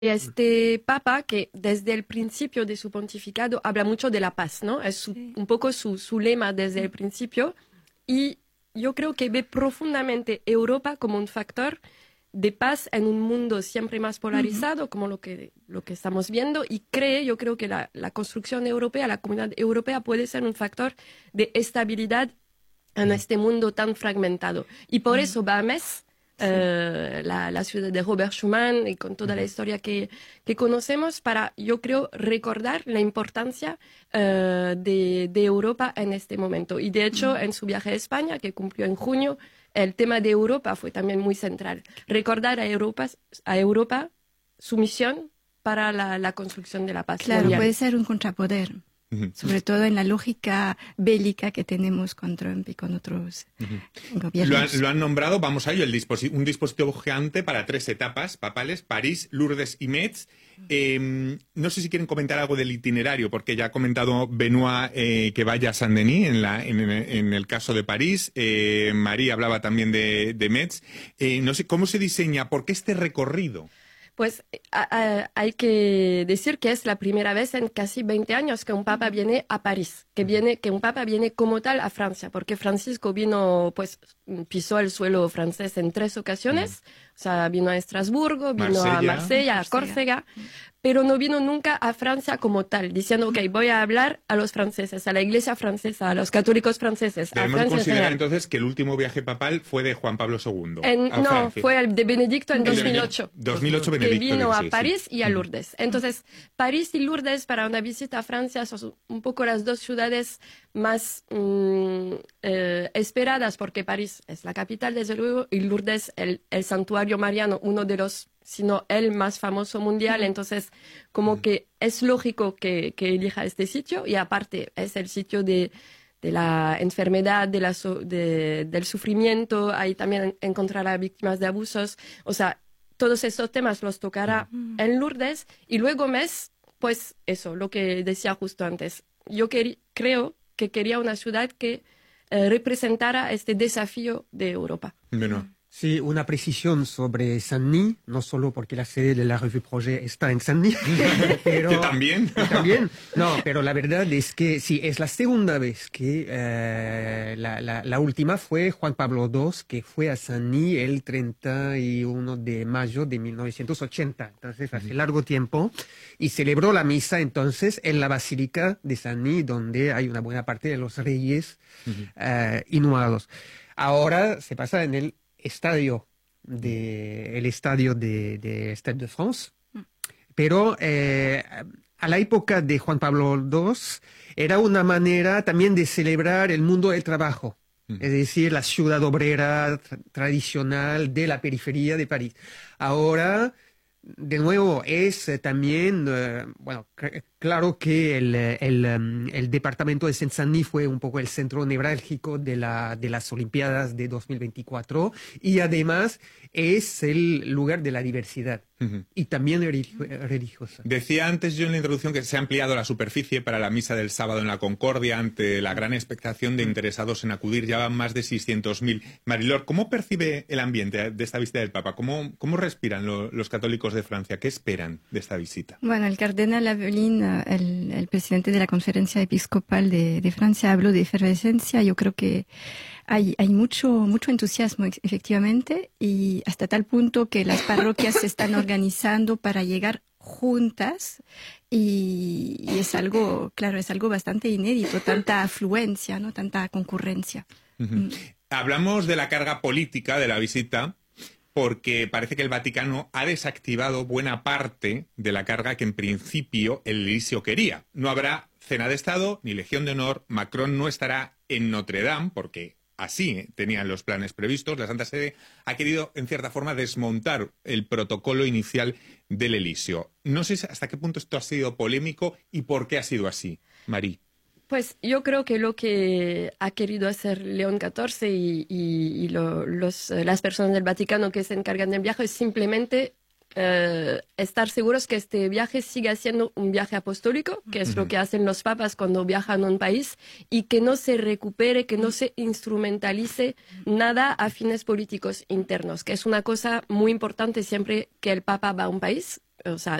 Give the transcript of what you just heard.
este papa que desde el principio de su pontificado habla mucho de la paz, ¿no? Es un poco su lema desde el principio, y yo creo que ve profundamente Europa como un factor de paz en un mundo siempre más polarizado, como lo que estamos viendo, y yo creo que la construcción europea, la comunidad europea puede ser un factor de estabilidad en este mundo tan fragmentado. Y por eso va a Metz, la ciudad de Robert Schuman, y con toda la historia que conocemos, para, yo creo, recordar la importancia de Europa en este momento. Y de hecho, en su viaje a España, que cumplió en junio, el tema de Europa fue también muy central. Recordar a Europa su misión para la construcción de la paz Claro, mundial. puede ser un contrapoder, sobre todo en la lógica bélica que tenemos con Trump y con otros gobiernos. Lo han nombrado, vamos a ello, un dispositivo gigante para 3 etapas papales: París, Lourdes y Metz. No sé si quieren comentar algo del itinerario, porque ya ha comentado Benoît que vaya a Saint-Denis en el caso de París. María hablaba también de Metz. No sé cómo se diseña, ¿por qué este recorrido? Pues hay que decir que es la primera vez en casi 20 años que un papa viene a París, que un papa viene como tal a Francia, porque Francisco pisó el suelo francés en 3 ocasiones, o sea, vino a Estrasburgo, vino a Marsella, a Córcega, pero no vino nunca a Francia como tal, diciendo, ok, voy a hablar a los franceses, a la iglesia francesa, a los católicos franceses. Debemos considerar entonces que el último viaje papal fue de Juan Pablo II. No, fue el de Benedicto en 2008. 2008 Benedicto. Que vino a París y a Lourdes. Entonces, París y Lourdes para una visita a Francia son un poco las 2 ciudades más esperadas, porque París es la capital, desde luego, y Lourdes el santuario mariano, uno de los, sino el más famoso mundial. Entonces, como que es lógico que elija este sitio, y aparte es el sitio de la enfermedad, del sufrimiento. Ahí también encontrará víctimas de abusos. O sea, todos esos temas los tocará en Lourdes. Y luego Metz, pues eso, lo que decía justo antes. Yo creo que quería una ciudad que representara este desafío de Europa. Bueno. Sí, una precisión sobre Saint-Denis, no solo porque la sede de la Revue Projet está en Saint-Denis, pero... ¿Que también? También, no, pero la verdad es que sí, es la segunda vez que la última fue Juan Pablo II, que fue a Saint-Denis el 31 de mayo de 1980, entonces hace largo tiempo, y celebró la misa entonces en la Basílica de Saint-Denis, donde hay una buena parte de los reyes inhumados. Ahora se pasa en el estadio de Stade de France, pero a la época de Juan Pablo II era una manera también de celebrar el mundo del trabajo, es decir, la ciudad obrera tradicional de la periferia de París. Ahora, de nuevo, es también, claro que el departamento de Saint-Denis fue un poco el centro nevrálgico de las Olimpiadas de 2024, y además es el lugar de la diversidad y también religiosa. Decía antes yo en la introducción que se ha ampliado la superficie para la misa del sábado en la Concordia ante la gran expectación de interesados en acudir. Ya van más de 600.000. Marilor, ¿cómo percibe el ambiente de esta visita del Papa? ¿Cómo respiran los católicos de Francia? ¿Qué esperan de esta visita? Bueno, el cardenal Avelin, el presidente de la Conferencia Episcopal de Francia, habló de efervescencia. Yo creo que hay mucho entusiasmo, efectivamente, y hasta tal punto que las parroquias se están organizando para llegar juntas, y es algo, claro, es algo bastante inédito, tanta afluencia, ¿no? Tanta concurrencia. Hablamos de la carga política de la visita, porque parece que el Vaticano ha desactivado buena parte de la carga que en principio el Elíseo quería. No habrá cena de Estado ni Legión de Honor, Macron no estará en Notre Dame, porque así tenían los planes previstos. La Santa Sede ha querido, en cierta forma, desmontar el protocolo inicial del Elíseo. No sé hasta qué punto esto ha sido polémico y por qué ha sido así, Marí. Pues yo creo que lo que ha querido hacer León XIV y las personas del Vaticano que se encargan del viaje es simplemente estar seguros que este viaje siga siendo un viaje apostólico, que es lo que hacen los papas cuando viajan a un país, y que no se recupere, que no se instrumentalice nada a fines políticos internos, que es una cosa muy importante siempre que el papa va a un país. o sea,